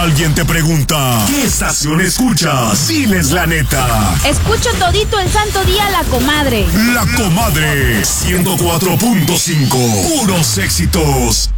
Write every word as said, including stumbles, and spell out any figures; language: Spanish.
alguien te pregunta, ¿qué estación escuchas? Diles la neta. Escucho todito el santo día La Comadre. La Comadre, ciento cuatro punto cinco. Puros éxitos.